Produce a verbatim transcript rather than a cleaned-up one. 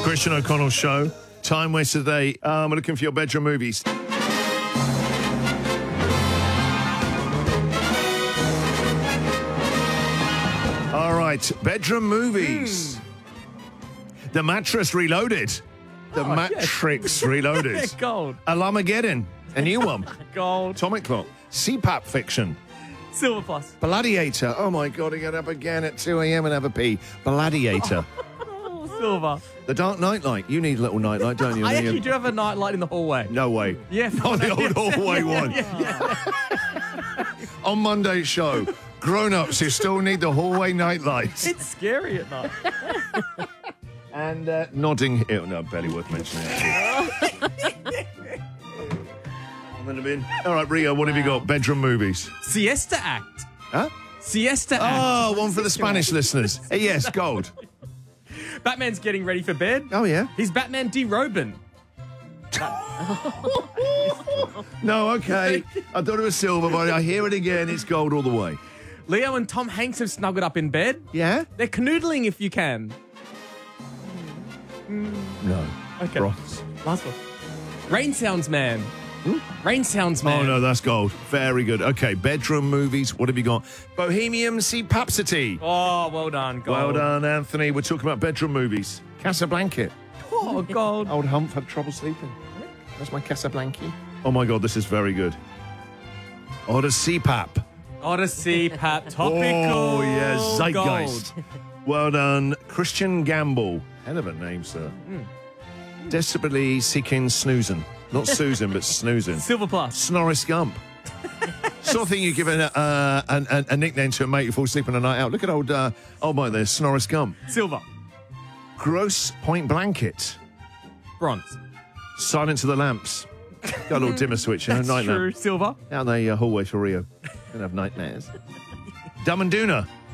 Christian O'Connell Show. Time waster today. Um, we're looking for your bedroom movies. All right, bedroom movies. Mm. The Mattress Reloaded. The Oh, Matrix yes. Reloaded. Gold. Alarmageddon, a new one. Gold. Atomic Clock. C PAP Fiction. Silver plus. Gladiator. Oh my God, I get up again at two a.m. and have a pee. Gladiator. Oh, silver. The Dark Night Light. You need a little night light, don't you? I actually do have a night light in the hallway. No way. Yeah. Not the old hallway one. On Monday's show, grown-ups who still need the hallway night lights. It's scary at night. And uh, Nodding Hill. No, barely worth mentioning. I'm in the bin. All right, Rio, what have you got? Bedroom movies. Siesta Act. Huh? Siesta Act. Oh, one for the Spanish listeners. Uh, yes, gold. Batman's getting ready for bed. Oh, yeah? He's Batman derobing. No, okay. I thought it was silver, but I hear it again. It's gold all the way. Leo and Tom Hanks have snuggled up in bed. Yeah? They're canoodling if you can. No. Okay. Bronze. Last one. Rain Sounds Man. Rain Sounds Man. Oh, no, that's gold. Very good. Okay, bedroom movies. What have you got? Bohemian Rhapsody. Oh, well done. Gold. Well done, Anthony. We're talking about bedroom movies. Casablanca. Oh, gold. Old Humph had trouble sleeping. That's my Casablanca. Oh, my God, this is very good. Odyssey Pap. Odyssey, Pap. Topical. Oh, yeah, Zeitgeist. Gold. Well done. Christian Gamble. Hell of a name, sir. Mm. Desperately seeking snoozing. Not Susan, but snoozing. Silver plus. Snorris Gump. Sort of thing you give a, uh, a, a, a nickname to a mate you fall asleep on a night out. Look at old, uh, old mate there, Snorris Gump. Silver. Gross Point Blanket. Bronze. Silence of the Lamps. Got a little dimmer switch, you know, That's night true. lamp. Silver. Out in the uh, hallway for Rio. Gonna have nightmares. Dumb and Dooner.